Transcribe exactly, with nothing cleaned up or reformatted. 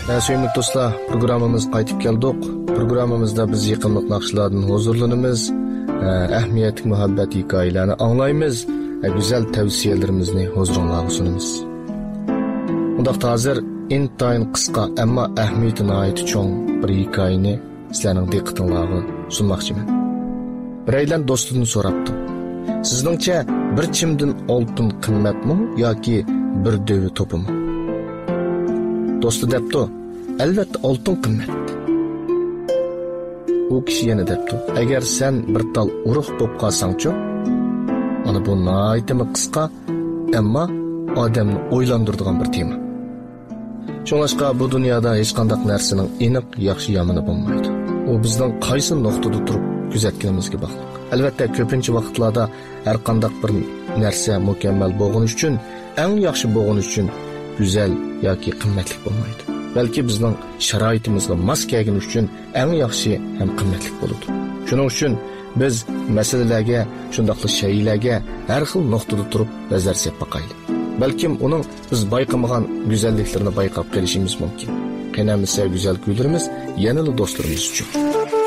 Sevimli dostlar, programmamız qaytib keldik. Programmamızda biz yaqinlik naqshlardan huzurlanamiz, ahmiyetli muhabbet hikayelerini anlaymiz, güzel tavsiyelerimizni huzuringizga sunamiz. Undaqda hozir intayin qisqa, ammo ahmiyati nihoyat cho'ng bir hikoyani sizlarning diqqatingizga sunmoqchiman. Biraylan do'stidan so'rabdi. Sizningcha bir chimdin oltin qimmatmi yoki bir dövi topimi? Do'sti debdi, albatta oltin qimmat. U kishi yana debdi, agar sen bir tal urug' bo'lib qolsang-chi, mana bu nihoyatmi qisqa, ammo odamni o'ylantiradigan bir tema. Shuningdek, bu dunyoda hech qanday narsaning aniq yaxshi yomoni bo'lmaydi. U bizning qaysi nuqtada turib kuzatganimizga bog'liq. Albatta, ko'pincha vaqtlarda har qanday bir narsa mukammal bo'lgani uchun, eng yaxshi bo'lgani uchun go'zal yoki qimmatli bo'lmaydi. Balki bizning sharoitimizga mos kelgani uchun eng yaxshi ham qimmatli bo'ladi. Shuning uchun biz masalalarga, shundaqli shaylarga har xil nuqtada turib nazar solib boqaylik. Balkim uning biz bayqamagan go'zalliklarini bayqab qolishimiz mumkin. Qanamisa go'zal kuylarimiz yanada do'stlarimiz uchun.